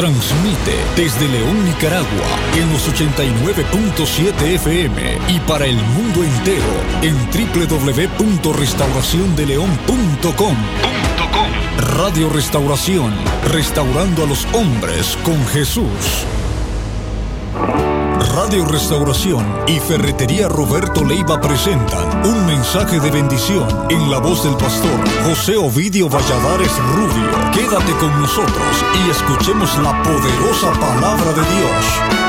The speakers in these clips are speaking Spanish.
Transmite desde León, Nicaragua, en los 89.7 FM y para el mundo entero en www.restauraciondeleon.com. Radio Restauración, restaurando a los hombres con Jesús. Radio Restauración y Ferretería Roberto Leiva presentan un mensaje de bendición en la voz del pastor José Ovidio Valladares Rubio. Quédate con nosotros y escuchemos la poderosa palabra de Dios.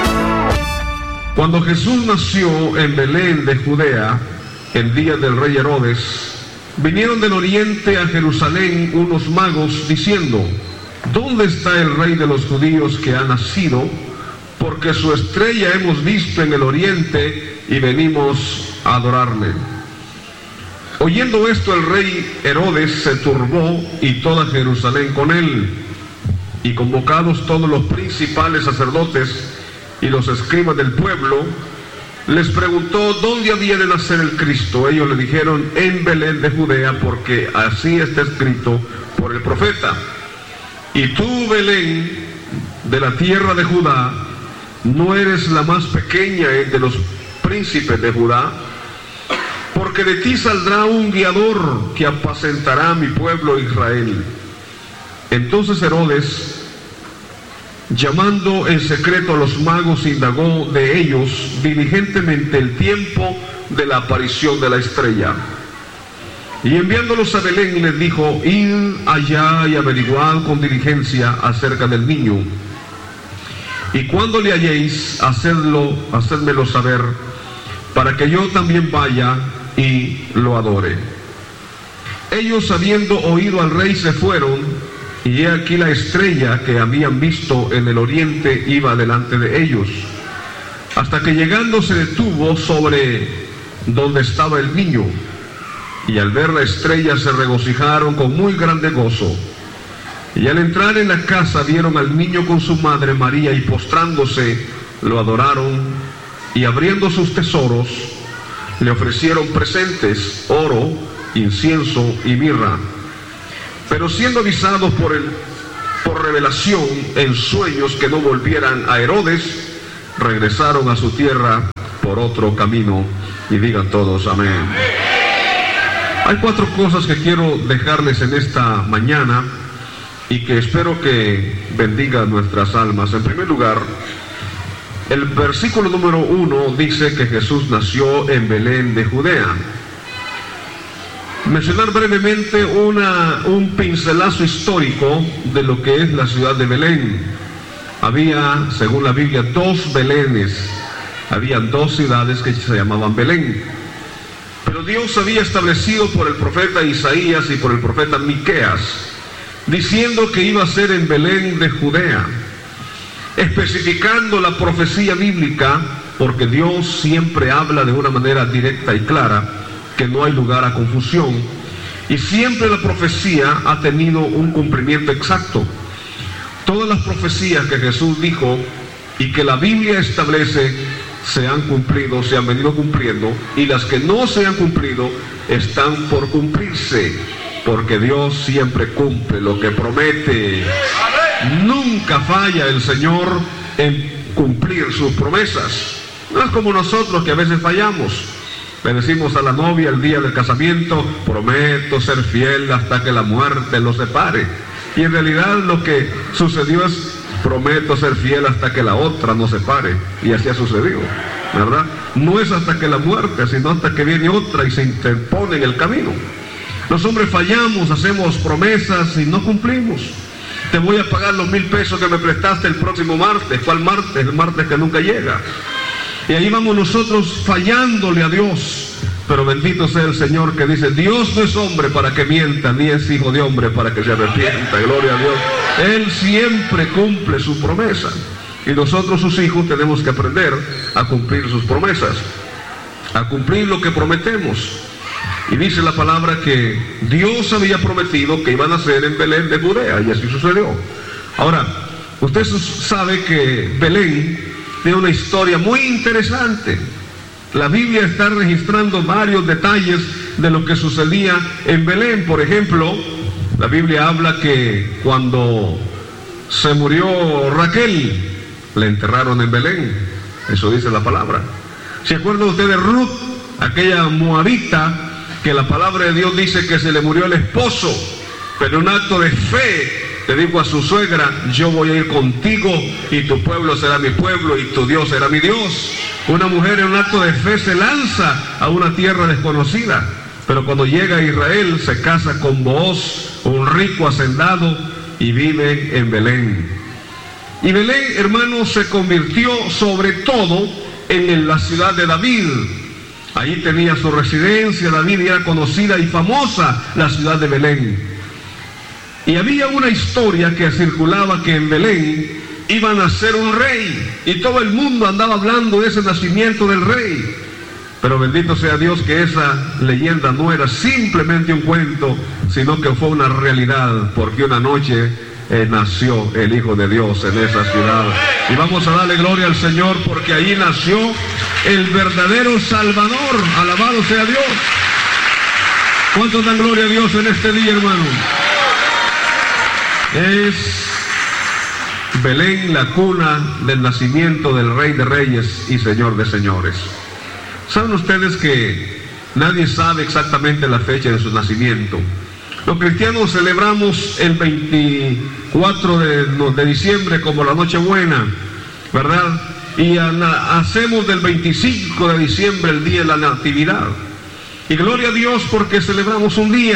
Cuando Jesús nació en Belén de Judea, en día del rey Herodes, vinieron del oriente a Jerusalén unos magos diciendo: ¿dónde está el rey de los judíos que ha nacido? Porque su estrella hemos visto en el oriente y venimos a adorarle. Oyendo esto, el rey Herodes se turbó y toda Jerusalén con él. Y convocados todos los principales sacerdotes y los escribas del pueblo, les preguntó dónde había de nacer el Cristo. Ellos le dijeron: en Belén de Judea, porque así está escrito por el profeta: y tú, Belén, de la tierra de Judá, no eres la más pequeña entre los príncipes de Judá, porque de ti saldrá un guiador que apacentará a mi pueblo Israel. Entonces Herodes, llamando en secreto a los magos, indagó de ellos diligentemente el tiempo de la aparición de la estrella. Y enviándolos a Belén les dijo: id allá y averiguad con diligencia acerca del niño. Y cuando le halléis, hacedmelo saber, para que yo también vaya y lo adore. Ellos, habiendo oído al rey, se fueron, y he aquí la estrella que habían visto en el oriente iba delante de ellos, hasta que llegando se detuvo sobre donde estaba el niño. Y al ver la estrella se regocijaron con muy grande gozo. Y al entrar en la casa vieron al niño con su madre María, y postrándose lo adoraron, y abriendo sus tesoros le ofrecieron presentes: oro, incienso y mirra. Pero siendo avisados por revelación en sueños que no volvieran a Herodes, regresaron a su tierra por otro camino. Y digan todos amén. Hay 4 cosas que quiero dejarles en esta mañana y que espero que bendiga nuestras almas. En primer lugar, el versículo número 1 dice que Jesús nació en Belén de Judea. Mencionar brevemente un pincelazo histórico de lo que es la ciudad de Belén. Había, según la Biblia, 2 Belénes. Habían 2 ciudades que se llamaban Belén. Pero Dios había establecido por el profeta Isaías y por el profeta Miqueas, diciendo que iba a ser en Belén de Judea, especificando la profecía bíblica, porque Dios siempre habla de una manera directa y clara, que no hay lugar a confusión, y siempre la profecía ha tenido un cumplimiento exacto. Todas las profecías que Jesús dijo y que la Biblia establece se han cumplido, se han venido cumpliendo, y las que no se han cumplido están por cumplirse, porque Dios siempre cumple lo que promete. Nunca falla el Señor en cumplir sus promesas. No es como nosotros, que a veces fallamos. Le decimos a la novia el día del casamiento: prometo ser fiel hasta que la muerte los separe. Y en realidad lo que sucedió es: prometo ser fiel hasta que la otra nos separe. Y así ha sucedido, ¿verdad? No es hasta que la muerte, sino hasta que viene otra y se interpone en el camino. Los hombres fallamos, hacemos promesas y no cumplimos. Te voy a pagar los 1,000 pesos que me prestaste el próximo martes. ¿Cuál martes? El martes que nunca llega. Y ahí vamos nosotros fallándole a Dios. Pero bendito sea el Señor, que dice: Dios no es hombre para que mienta, ni es hijo de hombre para que se arrepienta. Gloria a Dios. Él siempre cumple su promesa. Y nosotros, sus hijos, tenemos que aprender a cumplir sus promesas, a cumplir lo que prometemos. Y dice la palabra que Dios había prometido que iba a nacer en Belén de Judea, y así sucedió. Ahora, usted sabe que Belén tiene una historia muy interesante. La Biblia está registrando varios detalles de lo que sucedía en Belén. Por ejemplo, la Biblia habla que cuando se murió Raquel, la enterraron en Belén, eso dice la palabra. ¿Se acuerdan ustedes de Ruth, aquella moabita, que la palabra de Dios dice que se le murió el esposo, pero en un acto de fe le dijo a su suegra: yo voy a ir contigo y tu pueblo será mi pueblo y tu Dios será mi Dios? Una mujer en un acto de fe se lanza a una tierra desconocida, pero cuando llega a Israel se casa con Booz, un rico hacendado, y vive en Belén. Y Belén, hermanos, se convirtió sobre todo en la ciudad de David. Allí tenía su residencia David y era conocida y famosa la ciudad de Belén. Y había una historia que circulaba que en Belén iba a nacer un rey y todo el mundo andaba hablando de ese nacimiento del rey. Pero bendito sea Dios que esa leyenda no era simplemente un cuento, sino que fue una realidad, porque una noche nació el Hijo de Dios en esa ciudad. Y vamos a darle gloria al Señor porque ahí nació el verdadero Salvador. Alabado sea Dios. ¿Cuántos dan gloria a Dios en este día, hermano? Es Belén la cuna del nacimiento del Rey de Reyes y Señor de Señores. ¿Saben ustedes que nadie sabe exactamente la fecha de su nacimiento? Los cristianos celebramos el 24 de diciembre como la Nochebuena, ¿verdad? Y hacemos del 25 de diciembre el día de la Natividad. Y gloria a Dios porque celebramos un día.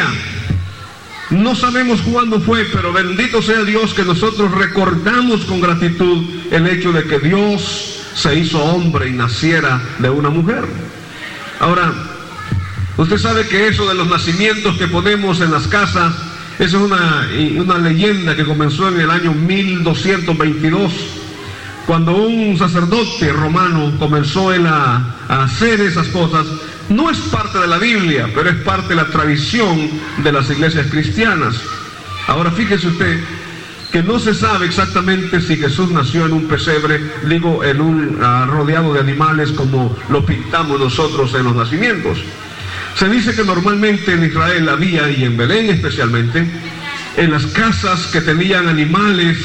No sabemos cuándo fue, pero bendito sea Dios que nosotros recordamos con gratitud el hecho de que Dios se hizo hombre y naciera de una mujer. Ahora, usted sabe que eso de los nacimientos que ponemos en las casas, esa es una leyenda que comenzó en el año 1222, cuando un sacerdote romano comenzó él a hacer esas cosas. No es parte de la Biblia, pero es parte de la tradición de las iglesias cristianas. Ahora fíjese usted que no se sabe exactamente si Jesús nació en un pesebre, digo, en rodeado de animales como lo pintamos nosotros en los nacimientos. Se dice que normalmente en Israel había, y en Belén especialmente, en las casas que tenían animales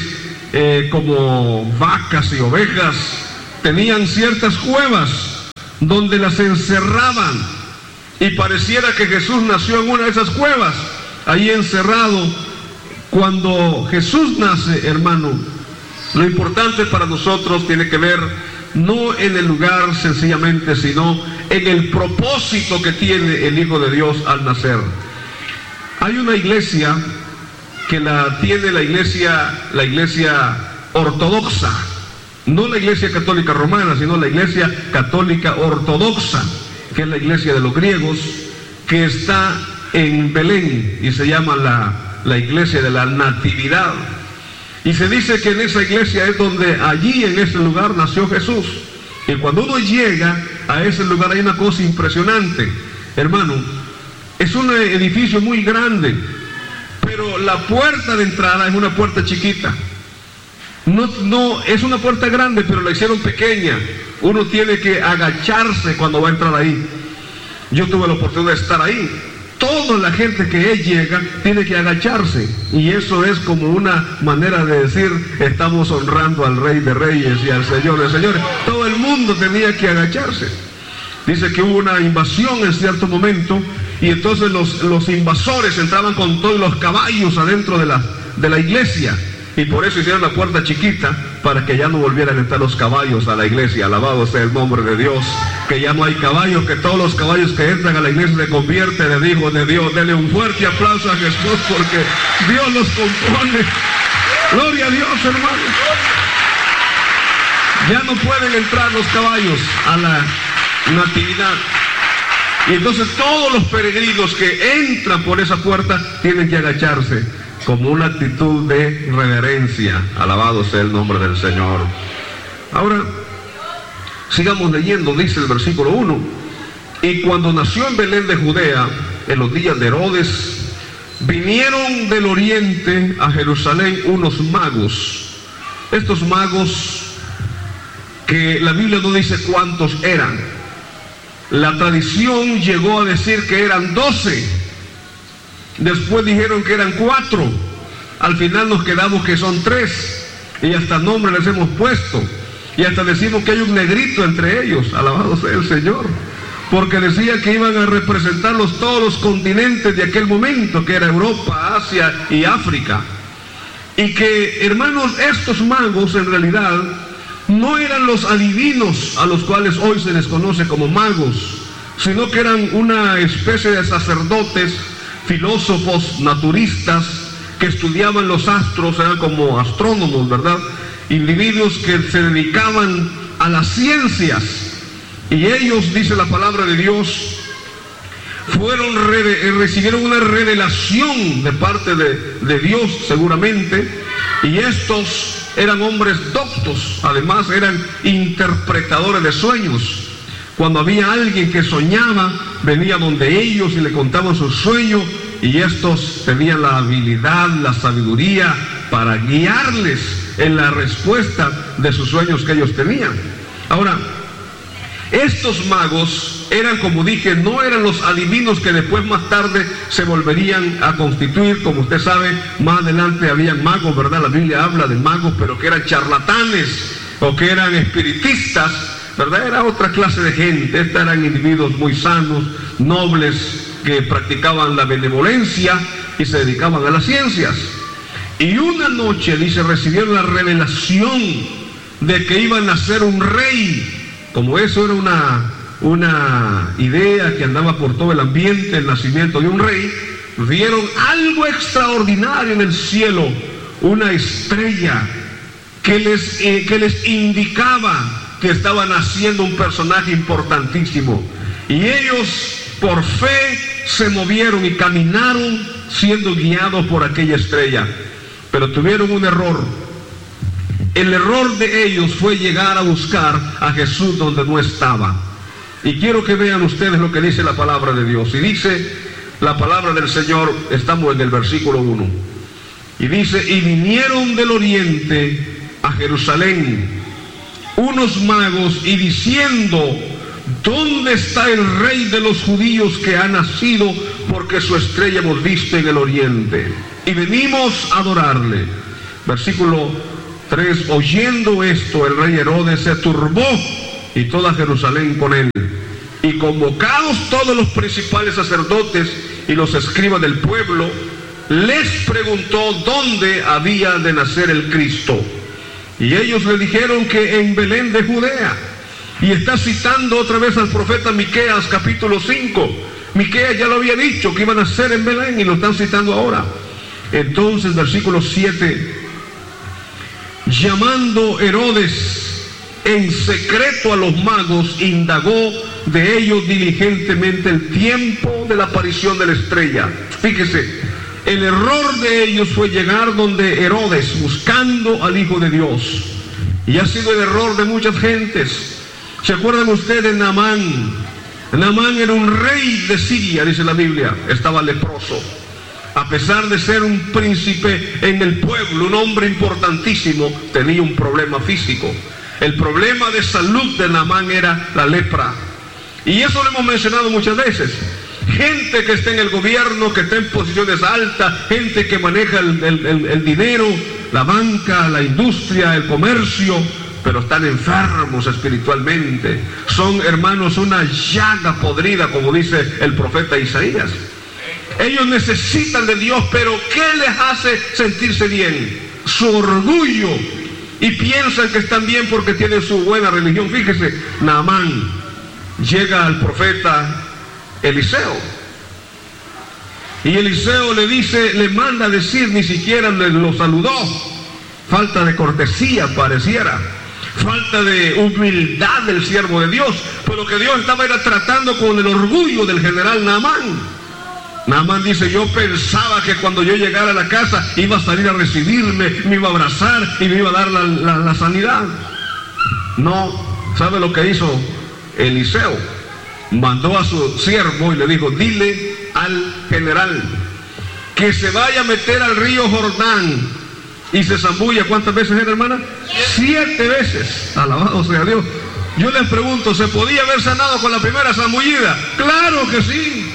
como vacas y ovejas, tenían ciertas cuevas donde las encerraban, y pareciera que Jesús nació en una de esas cuevas, ahí encerrado. Cuando Jesús nace, hermano, lo importante para nosotros tiene que ver no en el lugar sencillamente, sino en el propósito que tiene el Hijo de Dios al nacer. Hay una iglesia que la tiene la iglesia ortodoxa, no la iglesia católica romana, sino la iglesia católica ortodoxa, que es la iglesia de los griegos, que está en Belén y se llama la iglesia de la Natividad. Y se dice que en esa iglesia es donde allí en ese lugar nació Jesús. Y cuando uno llega a ese lugar hay una cosa impresionante, hermano. Es un edificio muy grande, pero la puerta de entrada es una puerta chiquita. No es una puerta grande, pero la hicieron pequeña. Uno tiene que agacharse cuando va a entrar ahí. Yo tuve la oportunidad de estar ahí. Toda la gente que llega tiene que agacharse, y eso es como una manera de decir: estamos honrando al Rey de Reyes y al Señor de Señores. Todo el mundo tenía que agacharse. Dice que hubo una invasión en cierto momento, y entonces los invasores entraban con todos los caballos adentro de la iglesia, y por eso hicieron la puerta chiquita, para que ya no volvieran a entrar los caballos a la iglesia. Alabado sea el nombre de Dios, que ya no hay caballos, que todos los caballos que entran a la iglesia se convierten en hijos de Dios. Denle un fuerte aplauso a Jesús, porque Dios los compone. Gloria a Dios, hermanos. Ya no pueden entrar los caballos a la Natividad. Y entonces todos los peregrinos que entran por esa puerta tienen que agacharse, como una actitud de reverencia. Alabado sea el nombre del Señor. Ahora, sigamos leyendo. Dice el versículo 1: y cuando nació en Belén de Judea, en los días de Herodes, vinieron del oriente a Jerusalén unos magos. Estos magos, que la Biblia no dice cuántos eran. La tradición llegó a decir que eran 12. Después dijeron que eran 4. Al final nos quedamos que son 3. y hasta nombre les hemos puesto, y hasta decimos que hay un negrito entre ellos, alabado sea el Señor, porque decía que iban a representarlos todos los continentes de aquel momento, que era Europa, Asia y África. Y que, hermanos, estos magos en realidad no eran los adivinos a los cuales hoy se les conoce como magos, sino que eran una especie de sacerdotes, filósofos, naturistas, que estudiaban los astros, eran como astrónomos, ¿verdad? Individuos que se dedicaban a las ciencias, y ellos, dice la palabra de Dios, recibieron una revelación de parte de Dios seguramente, y estos eran hombres doctos, además eran interpretadores de sueños. Cuando había alguien que soñaba, venía donde ellos y le contaban su sueño, y estos tenían la habilidad, la sabiduría para guiarles en la respuesta de sus sueños que ellos tenían. Ahora, estos magos eran, como dije, no eran los adivinos que después más tarde se volverían a constituir. Como usted sabe, más adelante habían magos, ¿verdad? La Biblia habla de magos, pero que eran charlatanes o que eran espiritistas, ¿verdad? Era otra clase de gente. Estos eran individuos muy sanos, nobles, que practicaban la benevolencia y se dedicaban a las ciencias. Y una noche, dice, recibieron la revelación de que iban a ser un rey. Como eso era una idea que andaba por todo el ambiente, el nacimiento de un rey, vieron algo extraordinario en el cielo, una estrella que les indicaba que estaba naciendo un personaje importantísimo. Y ellos, por fe, se movieron y caminaron siendo guiados por aquella estrella. Pero tuvieron un error. El error de ellos fue llegar a buscar a Jesús donde no estaba. Y quiero que vean ustedes lo que dice la palabra de Dios. Y dice la palabra del Señor, estamos en el versículo 1. Y dice, y vinieron del oriente a Jerusalén unos magos y diciendo, ¿dónde está el rey de los judíos que ha nacido? Porque su estrella hemos visto en el oriente y venimos a adorarle. Versículo 3, oyendo esto, el rey Herodes se turbó y toda Jerusalén con él. Y convocados todos los principales sacerdotes y los escribas del pueblo, les preguntó dónde había de nacer el Cristo. Y ellos le dijeron que en Belén de Judea. Y está citando otra vez al profeta Miqueas, capítulo 5. Miqueas ya lo había dicho, que iban a nacer en Belén, y lo están citando ahora. Entonces, versículo 7, llamando Herodes en secreto a los magos, indagó de ellos diligentemente el tiempo de la aparición de la estrella. Fíjese, el error de ellos fue llegar donde Herodes, buscando al Hijo de Dios. Y ha sido el error de muchas gentes. ¿Se acuerdan ustedes de Naamán? Naamán era un rey de Siria, dice la Biblia, estaba leproso. A pesar de ser un príncipe en el pueblo, un hombre importantísimo, tenía un problema físico. El problema de salud de Naamán era la lepra. Y eso lo hemos mencionado muchas veces. Gente que está en el gobierno, que está en posiciones altas, gente que maneja el dinero, la banca, la industria, el comercio, pero están enfermos espiritualmente. Son, hermanos, una llaga podrida, como dice el profeta Isaías. Ellos necesitan de Dios, pero ¿qué les hace sentirse bien? Su orgullo. Y piensan que están bien porque tienen su buena religión. Fíjese, Naamán llega al profeta Eliseo. Y Eliseo le dice, le manda a decir, ni siquiera lo saludó. Falta de cortesía pareciera. Falta de humildad del siervo de Dios. Pero que Dios estaba tratando con el orgullo del general Naamán. Naamán dice, yo pensaba que cuando yo llegara a la casa iba a salir a recibirme, me iba a abrazar y me iba a dar la sanidad. No, ¿sabe lo que hizo Eliseo? Mandó a su siervo y le dijo, dile al general que se vaya a meter al río Jordán y se zambulla. ¿Cuántas veces era, hermana? 7 veces. Alabado sea Dios. Yo les pregunto, ¿se podía haber sanado con la primera zambullida? ¡Claro que sí!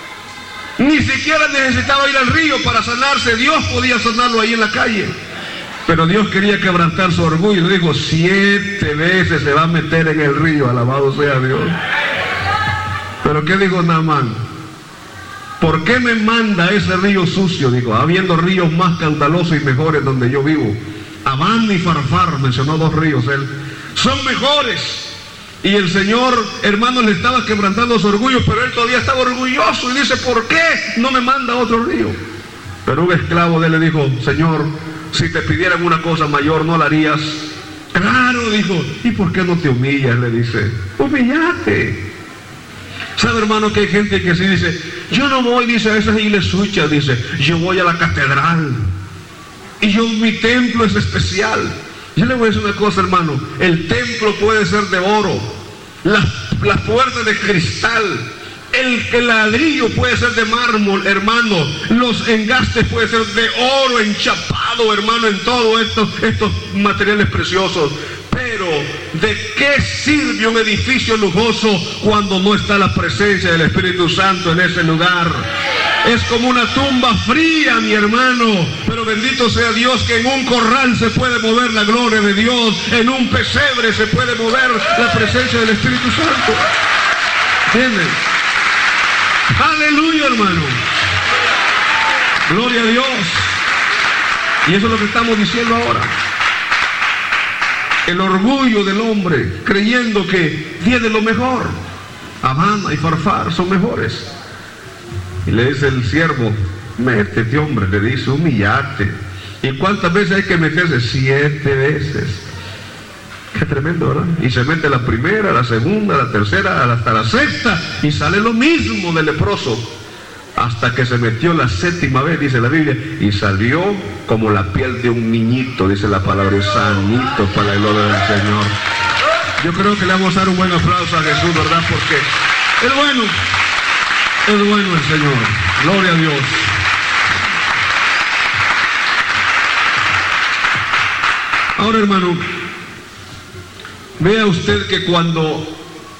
Ni siquiera necesitaba ir al río para sanarse. Dios podía sanarlo ahí en la calle. Pero Dios quería quebrantar su orgullo y le dijo, 7 veces se va a meter en el río, alabado sea Dios. Pero ¿qué dijo Naamán? ¿Por qué me manda ese río sucio? Dijo, habiendo ríos más caudalosos y mejores donde yo vivo. Abán y Farfar, mencionó 2 ríos él, son mejores. Y el Señor, hermano, le estaba quebrantando su orgullo, pero él todavía estaba orgulloso y dice, ¿por qué no me manda otro río? Pero un esclavo de él le dijo, Señor, si te pidieran una cosa mayor, ¿no la harías? Claro, dijo. ¿Y por qué no te humillas? Le dice, humillate. ¿Sabe, hermano, que hay gente que sí dice, yo no voy, dice, a esas iglesias, dice, yo voy a la catedral y mi templo es especial? Yo le voy a decir una cosa, hermano, el templo puede ser de oro, las puertas de cristal, el ladrillo puede ser de mármol, hermano, los engastes pueden ser de oro enchapado, hermano, en todos estos materiales preciosos. Pero, ¿de qué sirve un edificio lujoso cuando no está la presencia del Espíritu Santo en ese lugar? Es como una tumba fría, mi hermano. Pero bendito sea Dios que en un corral se puede mover la gloria de Dios. En un pesebre se puede mover la presencia del Espíritu Santo. ¿Entienden? Aleluya, hermano. Gloria a Dios. Y eso es lo que estamos diciendo ahora. El orgullo del hombre, creyendo que tiene lo mejor. Abán y Farfar son mejores. Y le dice el siervo, métete, hombre, le dice, humillate. ¿Y cuántas veces hay que meterse? 7 veces. Qué tremendo, ¿verdad? Y se mete la primera, la segunda, la tercera, hasta la sexta, y sale lo mismo del leproso. Hasta que se metió la 7ª vez, dice la Biblia, y salió como la piel de un niñito, dice la palabra, sanito para la gloria del Señor. Yo creo que le vamos a dar un buen aplauso a Jesús, ¿verdad? Porque es bueno el Señor. Gloria a Dios. Ahora, hermano, vea usted que cuando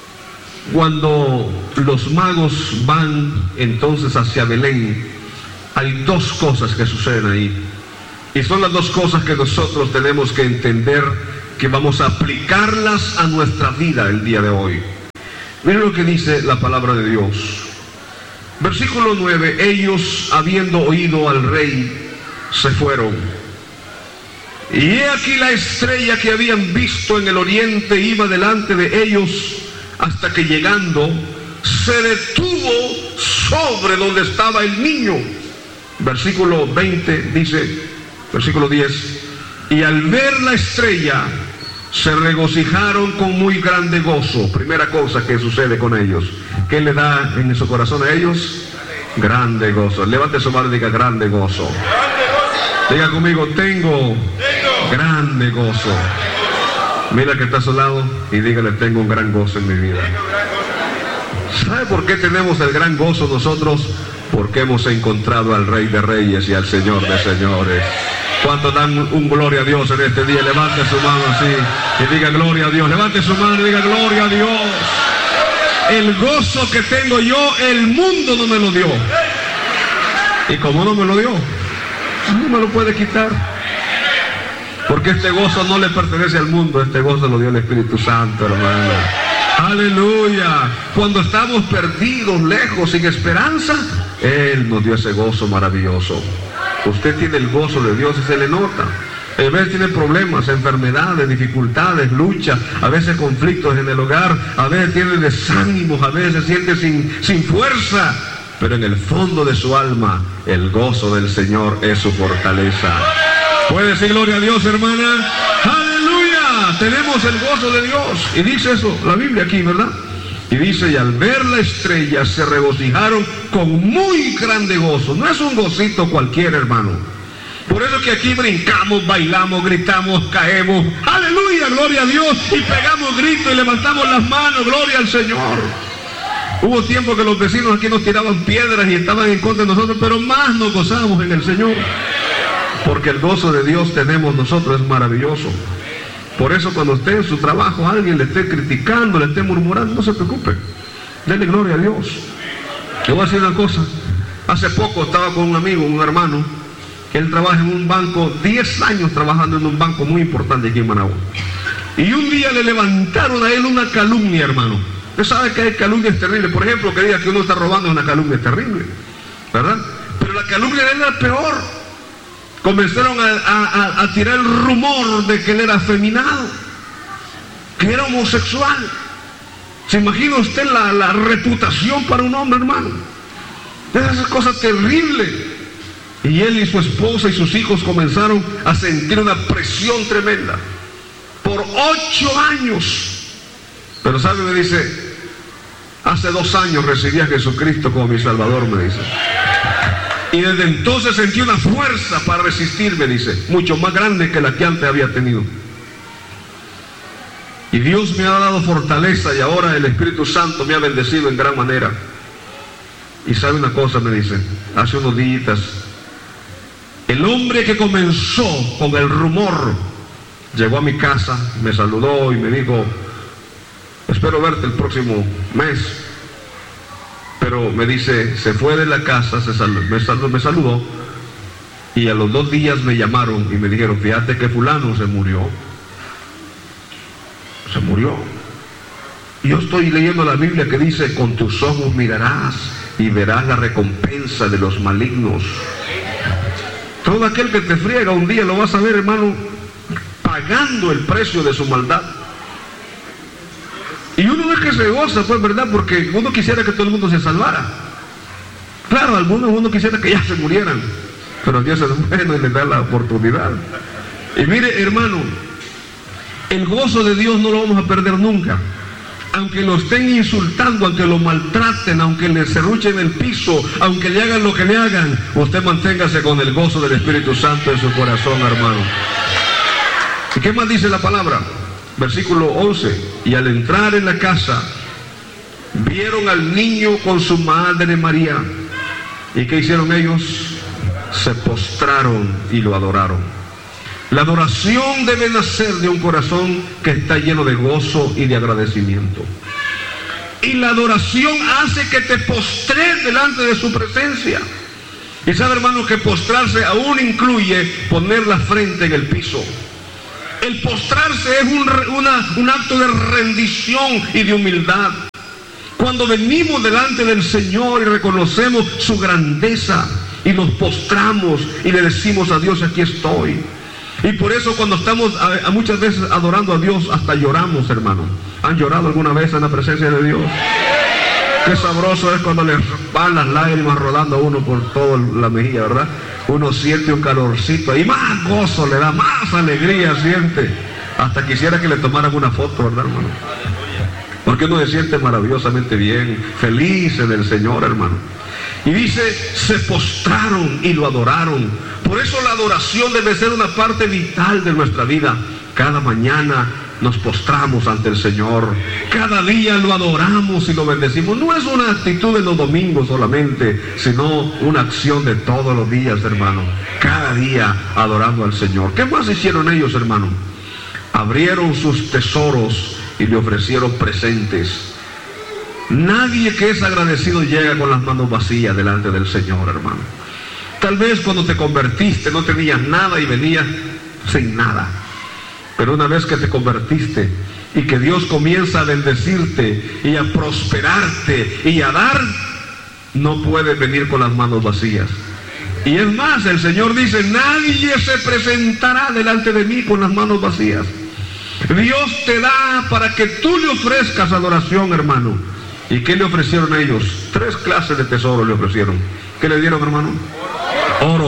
los magos van entonces hacia Belén, hay 2 cosas que suceden ahí. Y son las 2 cosas que nosotros tenemos que entender, que vamos a aplicarlas a nuestra vida el día de hoy. Miren lo que dice la palabra de Dios. Versículo 9, ellos, habiendo oído al rey, se fueron. Y he aquí la estrella que habían visto en el oriente iba delante de ellos, hasta que llegando se detuvo sobre donde estaba el niño. Versículo 20 dice, versículo 10, y al ver la estrella se regocijaron con muy grande gozo. Primera cosa que sucede con ellos, ¿qué le da en su corazón a ellos? Grande gozo. Levante su mano y diga, grande gozo. Diga conmigo, tengo grande gozo. Mira que está a su lado y dígale, tengo un gran gozo en mi vida. ¿Sabe por qué tenemos el gran gozo nosotros? Porque hemos encontrado al Rey de Reyes y al Señor de Señores. ¿Cuántos dan un gloria a Dios en este día? Levante su mano así y diga gloria a Dios. Levante su mano y diga gloria a Dios. El gozo que tengo yo, el mundo no me lo dio. ¿Y cómo no me lo dio? No me lo puede quitar. Porque este gozo no le pertenece al mundo, este gozo lo dio el Espíritu Santo, hermano. Aleluya. Cuando estamos perdidos, lejos, sin esperanza, Él nos dio ese gozo maravilloso. Usted tiene el gozo de Dios y se le nota. A veces tiene problemas, enfermedades, dificultades, luchas, a veces conflictos en el hogar, a veces tiene desánimos, a veces se siente sin fuerza. Pero en el fondo de su alma, el gozo del Señor es su fortaleza. ¿Puede decir gloria a Dios, hermana? ¡Aleluya! Tenemos el gozo de Dios. Y dice eso, la Biblia aquí, ¿verdad? Y dice, y al ver la estrella se regocijaron con muy grande gozo. No es un gocito cualquiera, hermano. Por eso que aquí brincamos, bailamos, gritamos, caemos. ¡Aleluya! ¡Gloria a Dios! Y pegamos gritos y levantamos las manos. ¡Gloria al Señor! Hubo tiempo que los vecinos aquí nos tiraban piedras y estaban en contra de nosotros, pero más nos gozamos en el Señor. Porque el gozo de Dios tenemos nosotros, es maravilloso. Por eso cuando usted en su trabajo alguien le esté criticando, le esté murmurando, no se preocupe. Denle gloria a Dios. Le voy a decir una cosa. Hace poco estaba con un amigo, un hermano, Él trabaja en un banco, 10 años trabajando en un banco muy importante aquí en Managua. Y un día le levantaron a él una calumnia, hermano. Usted sabe que hay calumnias terribles. Por ejemplo, que diga que uno está robando es una calumnia terrible, ¿verdad? Pero la calumnia de él era peor. Comenzaron a tirar el rumor de que él era afeminado, que era homosexual. ¿Se imagina usted la reputación para un hombre, hermano? Esa cosa terrible. Y él y su esposa y sus hijos comenzaron a sentir una presión tremenda por 8 años. Pero sabe, me dice, hace 2 años recibí a Jesucristo como mi Salvador, me dice. Y desde entonces sentí una fuerza para resistir, me dice, mucho más grande que la que antes había tenido. Y Dios me ha dado fortaleza y ahora el Espíritu Santo me ha bendecido en gran manera. Y sabe una cosa, me dice, hace unos días, el hombre que comenzó con el rumor llegó a mi casa, me saludó y me dijo, espero verte el próximo mes. Pero me dice, se fue de la casa, me saludó, y a los 2 días me llamaron y me dijeron, fíjate que fulano se murió. Se murió. Y yo estoy leyendo la Biblia que dice, con tus ojos mirarás y verás la recompensa de los malignos. Todo aquel que te friega un día lo vas a ver, hermano, pagando el precio de su maldad. Y uno no es que se goza, pues, ¿verdad? Porque uno quisiera que todo el mundo se salvara. Claro, algunos uno quisiera que ya se murieran, pero Dios es bueno y les da la oportunidad. Y mire, hermano, el gozo de Dios no lo vamos a perder nunca. Aunque lo estén insultando, aunque lo maltraten, aunque le serruchen el piso, aunque le hagan lo que le hagan, usted manténgase con el gozo del Espíritu Santo en su corazón, hermano. ¿Y qué más dice la palabra? Versículo 11, y al entrar en la casa, vieron al niño con su madre María. ¿Y qué hicieron ellos? Se postraron y lo adoraron. La adoración debe nacer de un corazón que está lleno de gozo y de agradecimiento. Y la adoración hace que te postres delante de su presencia. Y sabe, hermano, que postrarse aún incluye poner la frente en el piso. El postrarse es un acto de rendición y de humildad. Cuando venimos delante del Señor y reconocemos su grandeza y nos postramos y le decimos a Dios, aquí estoy. Y por eso cuando estamos muchas veces adorando a Dios, hasta lloramos, hermano. ¿Han llorado alguna vez en la presencia de Dios? Qué sabroso es cuando le van las lágrimas rodando a uno por toda la mejilla, ¿verdad? Uno siente un calorcito y más gozo le da, más alegría siente. Hasta quisiera que le tomaran una foto, ¿verdad, hermano? Porque uno se siente maravillosamente bien, feliz en el Señor, hermano. Y dice, se postraron y lo adoraron. Por eso la adoración debe ser una parte vital de nuestra vida. Cada mañana nos postramos ante el Señor. Cada día lo adoramos y lo bendecimos. No es una actitud de los domingos solamente, sino una acción de todos los días, hermano. Cada día adorando al Señor. ¿Qué más hicieron ellos, hermano? Abrieron sus tesoros y le ofrecieron presentes. Nadie que es agradecido llega con las manos vacías delante del Señor, hermano. Tal vez cuando te convertiste no tenías nada y venías sin nada. Pero una vez que te convertiste y que Dios comienza a bendecirte y a prosperarte y a dar, no puedes venir con las manos vacías. Y es más, el Señor dice, nadie se presentará delante de mí con las manos vacías. Dios te da para que tú le ofrezcas adoración, hermano. ¿Y qué le ofrecieron a ellos? 3 clases de tesoro le ofrecieron. ¿Qué le dieron, hermano? Oro,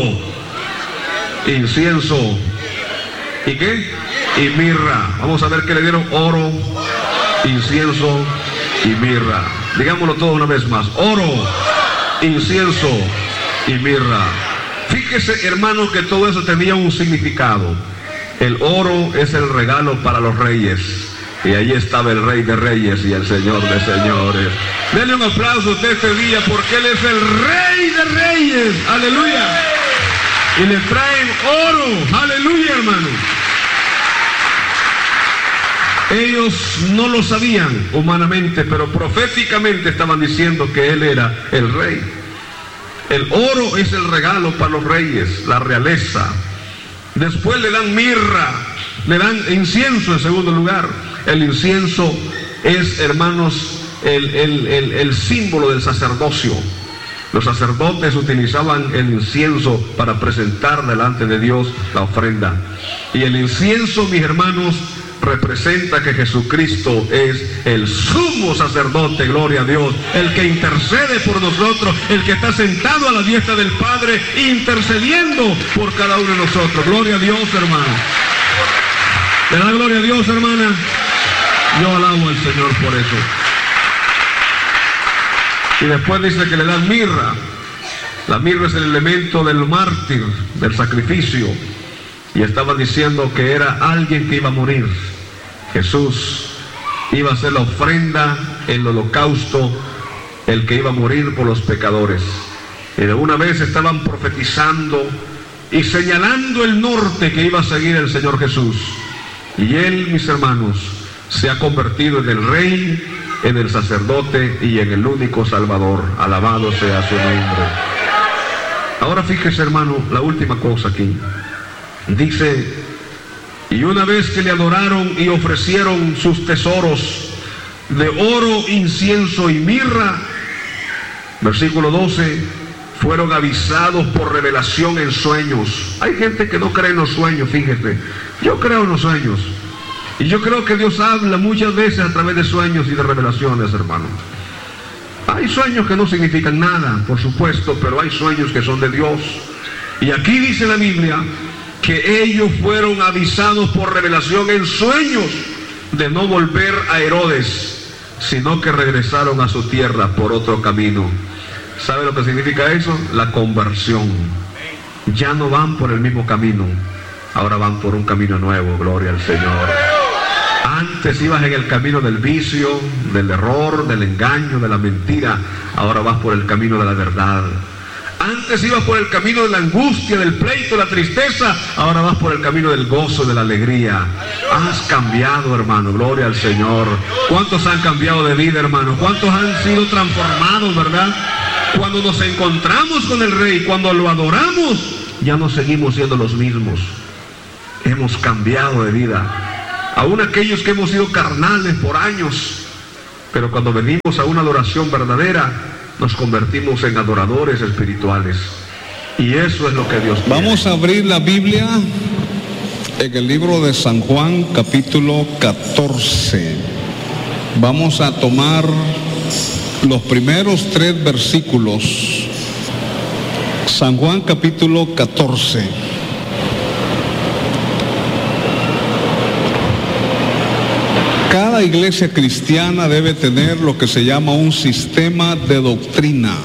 incienso, ¿y qué? Y mirra. Vamos a ver qué le dieron. Oro, incienso y mirra. Digámoslo todo una vez más. Oro, incienso y mirra. Fíjese, hermano, que todo eso tenía un significado. El oro es el regalo para los reyes. Y ahí estaba el Rey de Reyes y el Señor de Señores. Denle un aplauso a usted este día porque Él es el Rey de Reyes. Aleluya. Y le traen oro. Aleluya, hermano. Ellos no lo sabían humanamente, pero proféticamente estaban diciendo que Él era el Rey. El oro es el regalo para los reyes, la realeza. Después le dan mirra, le dan incienso en segundo lugar. El incienso es, hermanos, el símbolo del sacerdocio. Los sacerdotes utilizaban el incienso para presentar delante de Dios la ofrenda. Y el incienso, mis hermanos, representa que Jesucristo es el sumo sacerdote, gloria a Dios, el que intercede por nosotros, el que está sentado a la diestra del Padre, intercediendo por cada uno de nosotros. Gloria a Dios, hermano. ¿Le da gloria a Dios, hermana? Yo alabo al Señor por eso. Y después dice que le dan mirra. La mirra es el elemento del mártir, del sacrificio. Y estaba diciendo que era alguien que iba a morir. Jesús iba a hacer la ofrenda, el holocausto, el que iba a morir por los pecadores. Y de una vez estaban profetizando y señalando el norte que iba a seguir el Señor Jesús. Y Él, mis hermanos, se ha convertido en el Rey, en el sacerdote y en el único Salvador. Alabado sea su nombre. Ahora fíjese, hermano, la última cosa aquí. Dice, y una vez que le adoraron y ofrecieron sus tesoros de oro, incienso y mirra, versículo 12, fueron avisados por revelación en sueños. Hay gente que no cree en los sueños, fíjese. Yo creo en los sueños. Y yo creo que Dios habla muchas veces a través de sueños y de revelaciones, hermano. Hay sueños que no significan nada, por supuesto, pero hay sueños que son de Dios. Y aquí dice la Biblia que ellos fueron avisados por revelación en sueños de no volver a Herodes, sino que regresaron a su tierra por otro camino. ¿Sabe lo que significa eso? La conversión. Ya no van por el mismo camino, ahora van por un camino nuevo, gloria al Señor. Antes ibas en el camino del vicio, del error, del engaño, de la mentira, ahora vas por el camino de la verdad. Antes ibas por el camino de la angustia, del pleito, de la tristeza, ahora vas por el camino del gozo, de la alegría. Has cambiado, hermano, gloria al Señor. ¿Cuántos han cambiado de vida, hermano? ¿Cuántos han sido transformados, verdad? Cuando nos encontramos con el Rey, cuando lo adoramos, ya no seguimos siendo los mismos. Hemos cambiado de vida. Aún aquellos que hemos sido carnales por años, pero cuando venimos a una adoración verdadera, nos convertimos en adoradores espirituales. Y eso es lo que Dios quiere. Vamos a abrir la Biblia en el libro de San Juan, capítulo 14. Vamos a tomar los primeros 3 versículos. San Juan, capítulo 14. Cada iglesia cristiana debe tener lo que se llama un sistema de doctrina.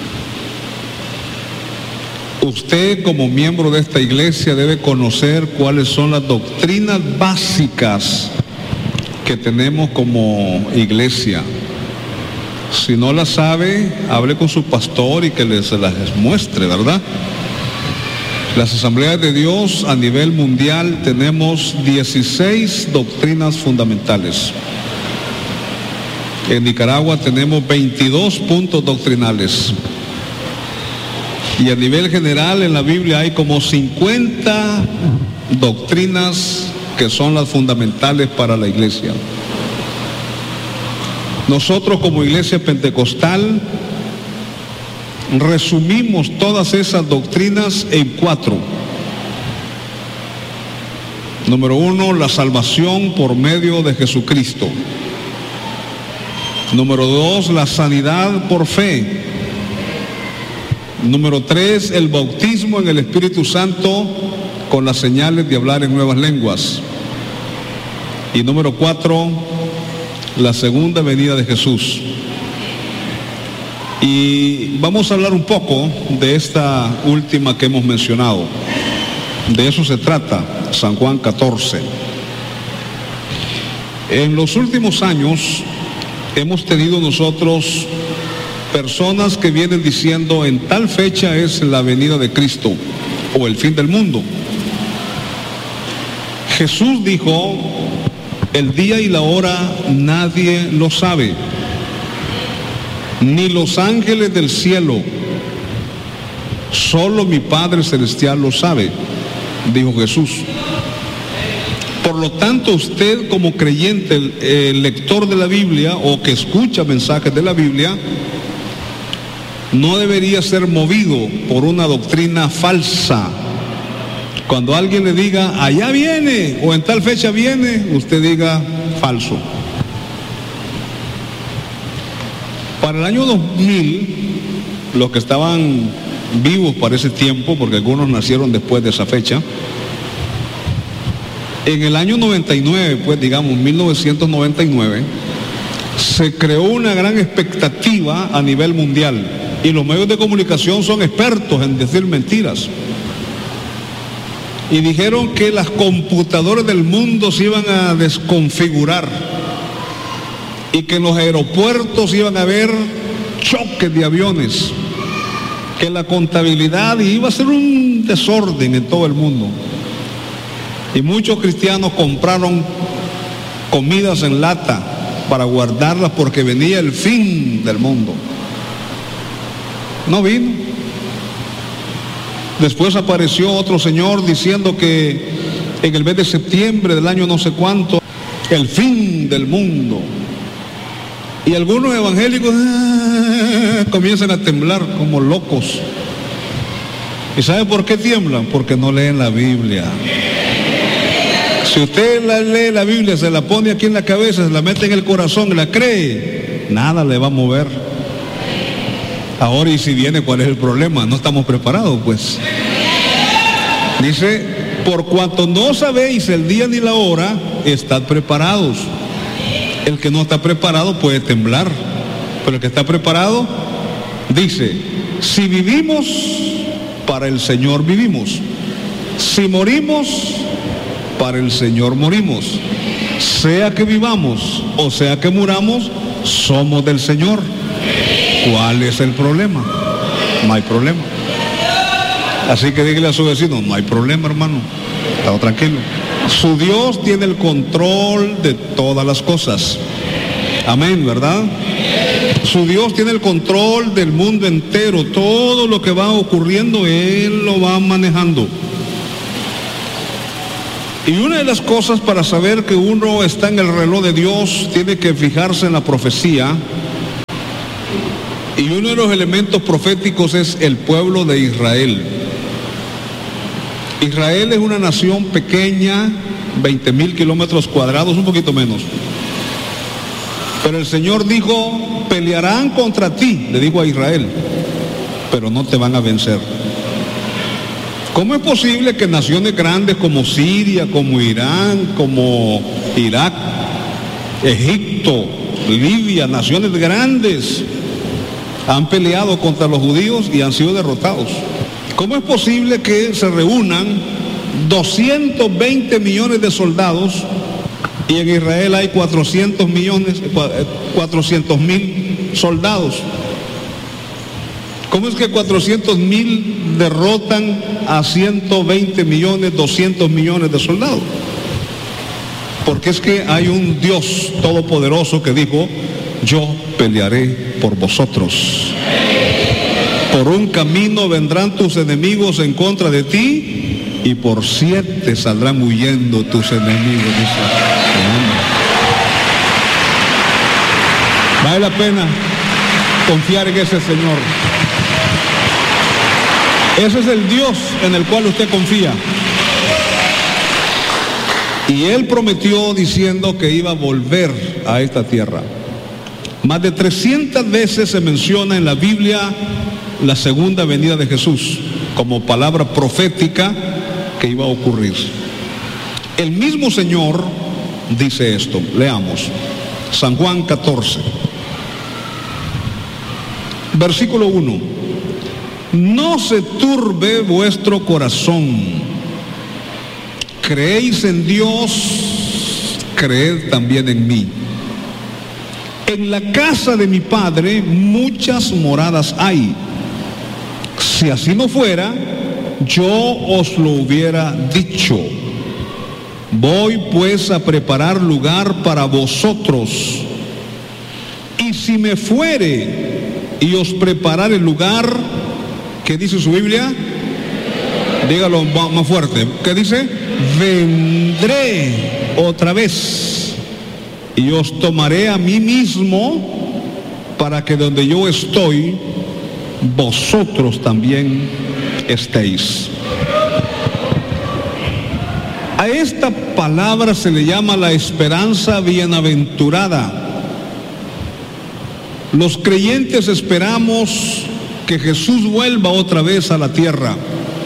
Usted, como miembro de esta iglesia, debe conocer cuáles son las doctrinas básicas que tenemos como iglesia. Si no las sabe, hable con su pastor y que se las muestre, ¿verdad? Las asambleas de Dios a nivel mundial tenemos 16 doctrinas fundamentales. En Nicaragua tenemos 22 puntos doctrinales. Y a nivel general en la Biblia hay como 50 doctrinas que son las fundamentales para la iglesia. Nosotros como iglesia pentecostal resumimos todas esas doctrinas en 4. Número 1, la salvación por medio de Jesucristo. Número 2, la sanidad por fe. Número 3, el bautismo en el Espíritu Santo con las señales de hablar en nuevas lenguas. Y número 4, la segunda venida de Jesús. Y vamos a hablar un poco de esta última que hemos mencionado. De eso se trata, San Juan 14. En los últimos años hemos tenido nosotros personas que vienen diciendo en tal fecha es la venida de Cristo o el fin del mundo. Jesús dijo, el día y la hora nadie lo sabe, ni los ángeles del cielo, Solo mi Padre Celestial lo sabe, dijo Jesús. Por lo tanto, usted como creyente, el lector de la Biblia o que escucha mensajes de la Biblia, no debería ser movido por una doctrina falsa. Cuando alguien le diga, allá viene, o en tal fecha viene, usted diga, falso. Para el año 2000, los que estaban vivos para ese tiempo, porque algunos nacieron después de esa fecha, en el año 99, pues digamos 1999, se creó una gran expectativa a nivel mundial, y los medios de comunicación son expertos en decir mentiras. Y dijeron que las computadoras del mundo se iban a desconfigurar y que en los aeropuertos iban a haber choques de aviones, que la contabilidad iba a ser un desorden en todo el mundo. Y muchos cristianos compraron comidas en lata para guardarlas porque venía el fin del mundo. No vino. Después apareció otro señor diciendo que en el mes de septiembre del año no sé cuánto, el fin del mundo. Y algunos evangélicos comienzan a temblar como locos. ¿Y sabe por qué tiemblan? Porque no leen la Biblia. Si usted lee la Biblia, se la pone aquí en la cabeza, se la mete en el corazón y la cree, nada le va a mover. Ahora, y si viene, ¿cuál es el problema? No estamos preparados, pues. Dice, por cuanto no sabéis el día ni la hora, estad preparados. El que no está preparado puede temblar, pero el que está preparado, dice, si vivimos, para el Señor vivimos. Si morimos, para el Señor morimos. Sea que vivamos o sea que muramos, somos del Señor. ¿Cuál es el problema? No hay problema. Así que dígale a su vecino, no hay problema, hermano, está tranquilo. Su Dios tiene el control de todas las cosas. Amén, ¿verdad? Su Dios tiene el control del mundo entero. Todo lo que va ocurriendo, Él lo va manejando. Y una de las cosas para saber que uno está en el reloj de Dios, tiene que fijarse en la profecía. Y uno de los elementos proféticos es el pueblo de Israel. Israel es una nación pequeña, 20,000 kilómetros cuadrados, un poquito menos. Pero el Señor dijo, pelearán contra ti, le dijo a Israel, pero no te van a vencer. ¿Cómo es posible que naciones grandes como Siria, como Irán, como Irak, Egipto, Libia, naciones grandes, han peleado contra los judíos y han sido derrotados? ¿Cómo es posible que se reúnan 220 millones de soldados y en Israel hay 400,000 soldados? ¿Cómo es que 400,000 derrotan a 120 millones, 200 millones de soldados? Porque es que hay un Dios todopoderoso que dijo, yo pelearé por vosotros. Por un camino vendrán tus enemigos en contra de ti y por 7 saldrán huyendo tus enemigos. Dice, vale la pena confiar en ese Señor. Ese es el Dios en el cual usted confía. Y Él prometió diciendo que iba a volver a esta tierra. Más de 300 veces se menciona en la Biblia la segunda venida de Jesús como palabra profética que iba a ocurrir. El mismo Señor dice esto. Leamos San Juan 14, versículo 1. No se turbe vuestro corazón. Creéis en Dios, creed también en mí. En la casa de mi Padre muchas moradas hay. Si así no fuera, yo os lo hubiera dicho. Voy pues a preparar lugar para vosotros. Y si me fuere y os preparare lugar, ¿Qué dice su Biblia? Dígalo más fuerte. ¿Qué dice? Vendré otra vez y os tomaré a mí mismo para que donde yo estoy, vosotros también estéis. A esta palabra se le llama la esperanza bienaventurada. Los creyentes esperamos que Jesús vuelva otra vez a la tierra.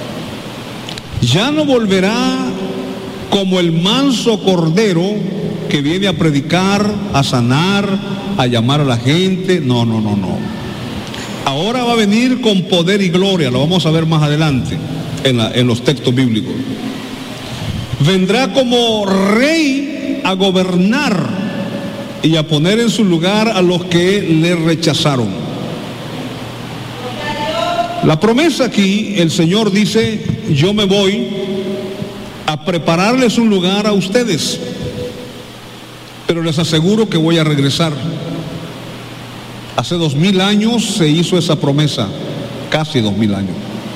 Ya no volverá como el manso cordero que viene a predicar, a sanar, a llamar a la gente. No. Ahora va a venir con poder y gloria, lo vamos a ver más adelante en los textos bíblicos. Vendrá como rey a gobernar y a poner en su lugar a los que le rechazaron. La promesa aquí, el Señor dice, yo me voy a prepararles un lugar a ustedes, pero les aseguro que voy a regresar. Hace 2000 años se hizo esa promesa, casi 2000 años.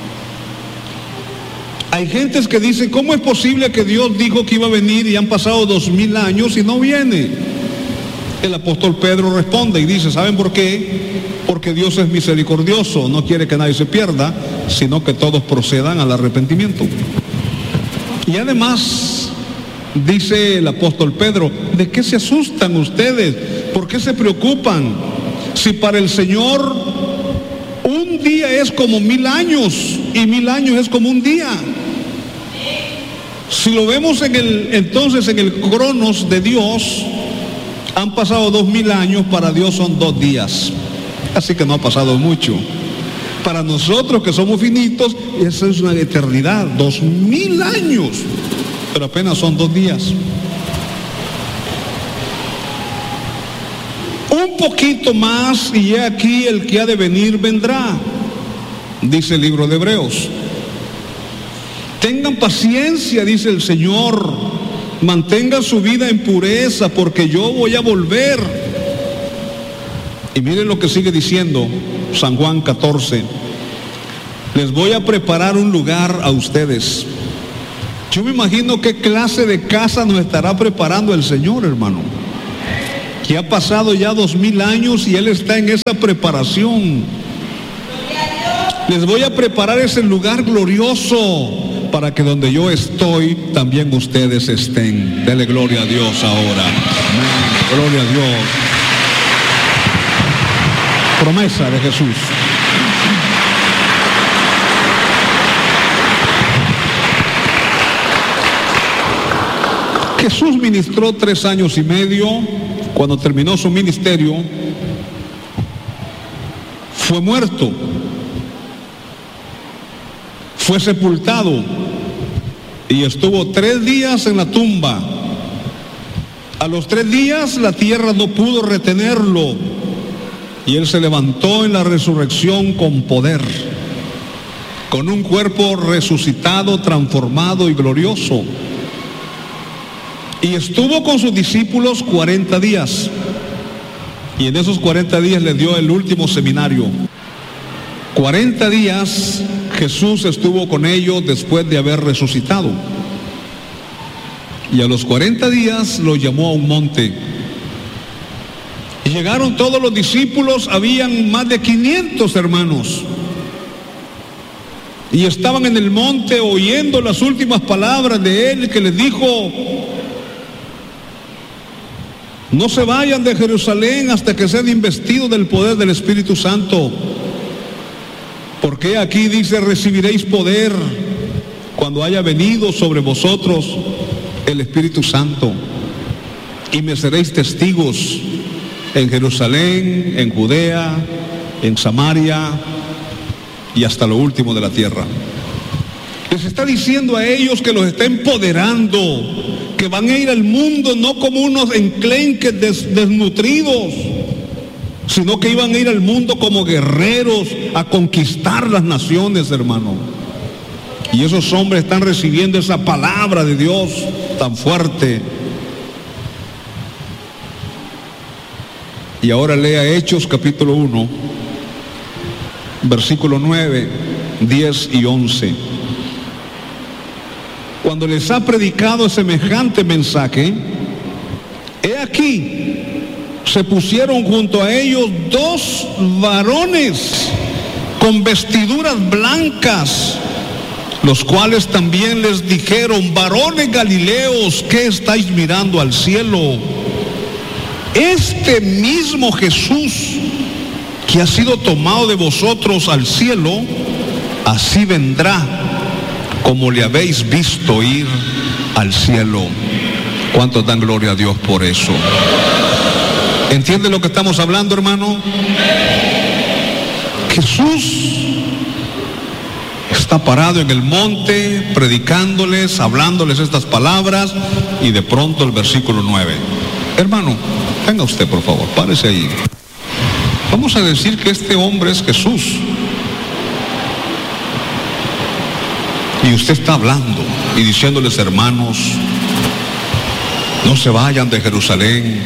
Hay gentes que dicen, ¿cómo es posible que Dios dijo que iba a venir y han pasado 2000 años y no viene? El apóstol Pedro responde y dice, ¿saben por qué? Porque Dios es misericordioso, no quiere que nadie se pierda, sino que todos procedan al arrepentimiento. Y además, dice el apóstol Pedro, ¿de qué se asustan ustedes? ¿Por qué se preocupan? Si para el Señor un día es como 1000 años y 1000 años es como un día. Si lo vemos entonces en el cronos de Dios, han pasado 2000 años, para Dios son 2 días. Así que no ha pasado mucho. Para nosotros que somos finitos, esa es una eternidad, 2000 años, pero apenas son 2 días. Un poquito más y he aquí el que ha de venir vendrá, dice el libro de Hebreos. Tengan paciencia, dice el Señor, mantengan su vida en pureza, porque yo voy a volver. Y miren lo que sigue diciendo San Juan 14. Les voy a preparar un lugar a ustedes. Yo me imagino qué clase de casa nos estará preparando el Señor, hermano. Que ha pasado ya 2000 años y Él está en esa preparación. Les voy a preparar ese lugar glorioso para que donde yo estoy, también ustedes estén. Dele gloria a Dios ahora. Amén. Gloria a Dios. Promesa de Jesús. Jesús ministró 3 años y medio. Cuando terminó su ministerio, fue muerto, fue sepultado y estuvo 3 días en la tumba. A los 3 días la tierra no pudo retenerlo y Él se levantó en la resurrección con poder, con un cuerpo resucitado, transformado y glorioso. Y estuvo con sus discípulos 40 días. Y en esos 40 días les dio el último seminario. 40 días Jesús estuvo con ellos después de haber resucitado. Y a los 40 días los llamó a un monte. Y llegaron todos los discípulos, habían más de 500 hermanos. Y estaban en el monte oyendo las últimas palabras de Él, que les dijo: no se vayan de Jerusalén hasta que sean investidos del poder del Espíritu Santo. Porque aquí dice: recibiréis poder cuando haya venido sobre vosotros el Espíritu Santo. Y me seréis testigos en Jerusalén, en Judea, en Samaria y hasta lo último de la tierra. Les está diciendo a ellos que los está empoderando, que van a ir al mundo no como unos enclenques desnutridos, sino que iban a ir al mundo como guerreros a conquistar las naciones, hermano. Y esos hombres están recibiendo esa palabra de Dios tan fuerte. Y ahora lea Hechos capítulo 1, versículo 9. 10 y 11. Cuando les ha predicado semejante mensaje, he aquí, se pusieron junto a ellos 2 varones con vestiduras blancas, los cuales también les dijeron: varones galileos, ¿qué estáis mirando al cielo? Este mismo Jesús que ha sido tomado de vosotros al cielo, así vendrá como le habéis visto ir al cielo. ¿Cuántos dan gloria a Dios por eso? ¿Entiende lo que estamos hablando, hermano? Jesús está parado en el monte, predicándoles, hablándoles estas palabras, y de pronto el versículo 9. Hermano, venga usted, por favor, párese ahí. Vamos a decir que este hombre es Jesús. Y usted está hablando y diciéndoles: hermanos, no se vayan de Jerusalén.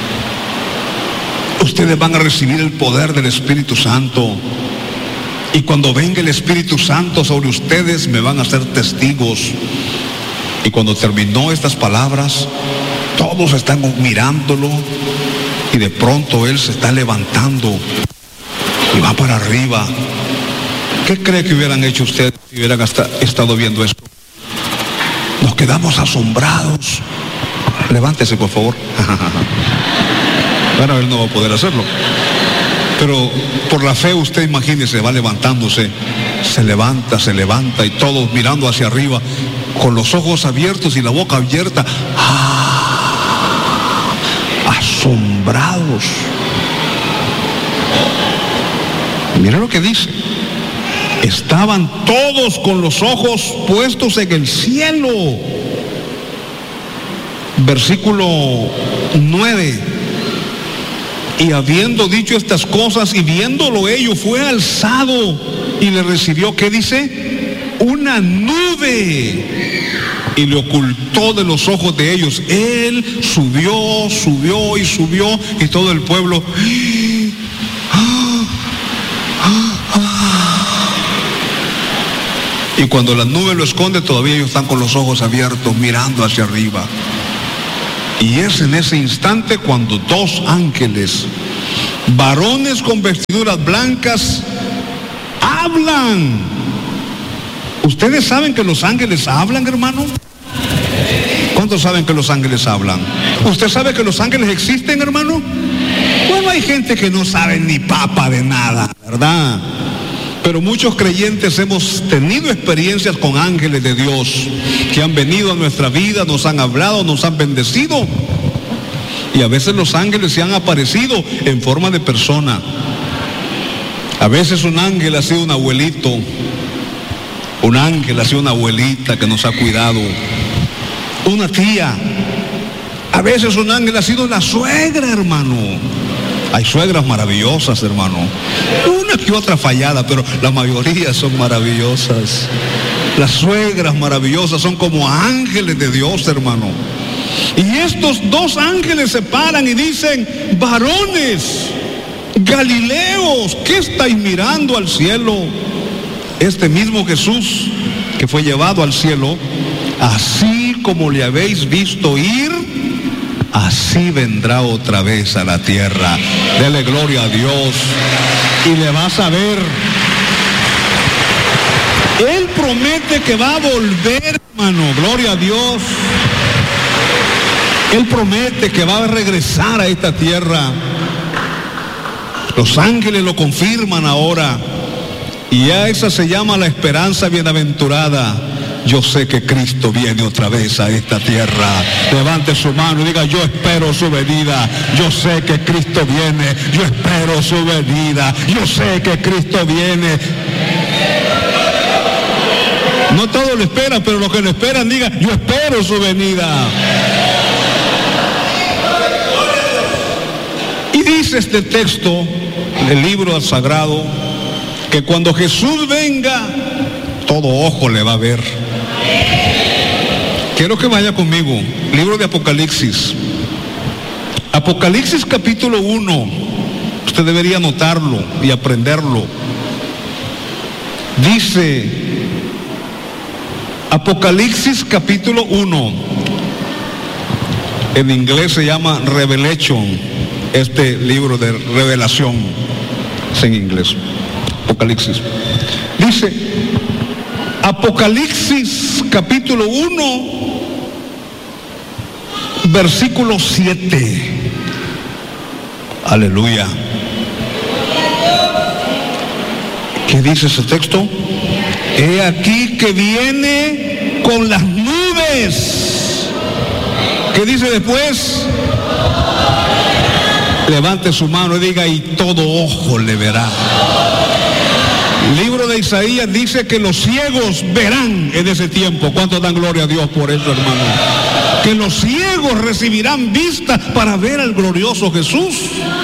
Ustedes van a recibir el poder del Espíritu Santo. Y cuando venga el Espíritu Santo sobre ustedes, me van a ser testigos. Y cuando terminó estas palabras, todos están mirándolo. Y de pronto él se está levantando y va para arriba. ¿Qué cree que hubieran hecho ustedes si hubieran estado viendo esto? Nos quedamos asombrados. Levántese, por favor. Bueno, él no va a poder hacerlo. Pero por la fe, usted imagínese, va levantándose, se levanta y todos mirando hacia arriba, con los ojos abiertos y la boca abierta. Asombrados. Mira lo que dice: estaban todos con los ojos puestos en el cielo. Versículo 9. Y habiendo dicho estas cosas y viéndolo ellos, fue alzado y le recibió, ¿qué dice? Una nube, y le ocultó de los ojos de ellos. Él subió y todo el pueblo. Y cuando la nube lo esconde, todavía ellos están con los ojos abiertos mirando hacia arriba. Y es en ese instante cuando 2 ángeles, varones con vestiduras blancas, hablan. ¿Ustedes saben que los ángeles hablan, hermano? ¿Cuántos saben que los ángeles hablan? ¿Usted sabe que los ángeles existen, hermano? Bueno, hay gente que no sabe ni papa de nada, ¿verdad? Pero muchos creyentes hemos tenido experiencias con ángeles de Dios que han venido a nuestra vida, nos han hablado, nos han bendecido. Y a veces los ángeles se han aparecido en forma de persona. A veces un ángel ha sido un abuelito, un ángel ha sido una abuelita que nos ha cuidado, una tía. A veces un ángel ha sido la suegra, hermano. Hay suegras maravillosas, hermano. Una que otra fallada, pero la mayoría son maravillosas. Las suegras maravillosas son como ángeles de Dios, hermano. Y estos 2 ángeles se paran y dicen: varones galileos, ¿qué estáis mirando al cielo? Este mismo Jesús que fue llevado al cielo, así como le habéis visto ir, así vendrá otra vez a la tierra. Dele gloria a Dios y le vas a ver. Él promete que va a volver, hermano. Gloria a Dios. Él promete que va a regresar a esta tierra. Los ángeles lo confirman ahora. Y a esa se llama la esperanza bienaventurada. Yo sé que Cristo viene otra vez a esta tierra. Levante su mano y diga: yo espero su venida. Yo sé que Cristo viene. Yo espero su venida. Yo sé que Cristo viene. No todos lo esperan, pero los que lo esperan digan: yo espero su venida. Y dice este texto del libro sagrado que cuando Jesús venga, todo ojo le va a ver. Quiero que vaya conmigo, libro de Apocalipsis. Apocalipsis capítulo 1. Usted debería anotarlo y aprenderlo. Dice Apocalipsis capítulo 1, en inglés se llama Revelation, este libro de revelación es en inglés, Apocalipsis. Dice Apocalipsis capítulo 1, versículo 7. Aleluya. ¿Qué dice ese texto? He aquí que viene con las nubes. ¿Qué dice después? Levante su mano y diga, y todo ojo le verá. El libro de Isaías dice que los ciegos verán en ese tiempo. ¿Cuántos dan gloria a Dios por eso, hermano? Que los ciegos recibirán vista para ver al glorioso Jesús.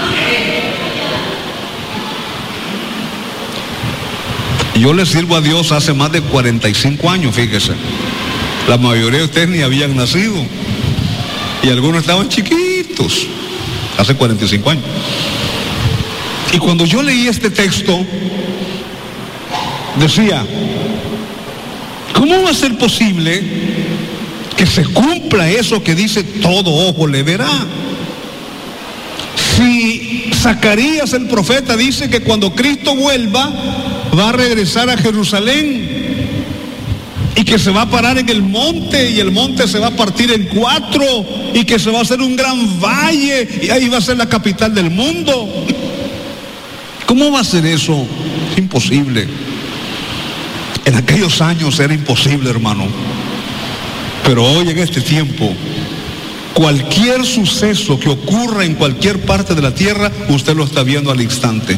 Yo le sirvo a Dios hace más de 45 años, fíjese. La mayoría de ustedes ni habían nacido. Y algunos estaban chiquitos, hace 45 años. Y cuando yo leí este texto, decía, ¿cómo va a ser posible que se cumpla eso que dice todo ojo le verá? Si Zacarías el profeta dice que cuando Cristo vuelva, va a regresar a Jerusalén y que se va a parar en el monte y el monte se va a partir en 4 y que se va a hacer un gran valle y ahí va a ser la capital del mundo. ¿Cómo va a ser eso? Es imposible. En aquellos años era imposible, hermano. Pero hoy en este tiempo, cualquier suceso que ocurra en cualquier parte de la tierra, usted lo está viendo al instante.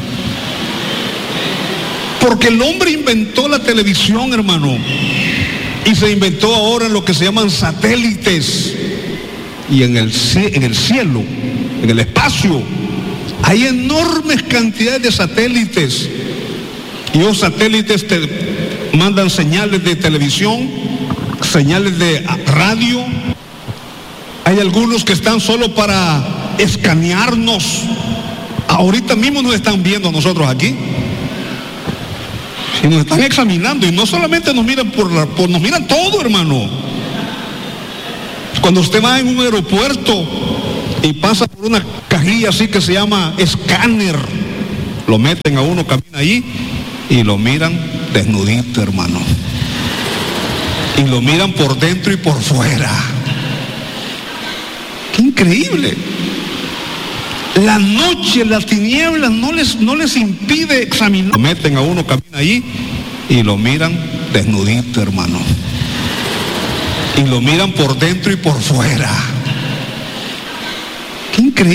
Porque el hombre inventó la televisión, hermano, y se inventó ahora lo que se llaman satélites. Y en el cielo, en el espacio, hay enormes cantidades de satélites. Y los satélites te mandan señales de televisión, señales de radio. Hay algunos que están solo para escanearnos. Ahorita mismo nos están viendo a nosotros aquí. Y nos están examinando, y no solamente nos miran nos miran todo, hermano. Cuando usted va en un aeropuerto y pasa por una cajilla así que se llama escáner, lo meten a uno, camina ahí y lo miran desnudito, hermano. Y lo miran por dentro y por fuera. ¡Qué increíble! La noche, las tinieblas no les impide examinar. Lo meten a uno, camina ahí y lo miran desnudito, hermano. Y lo miran por dentro y por fuera.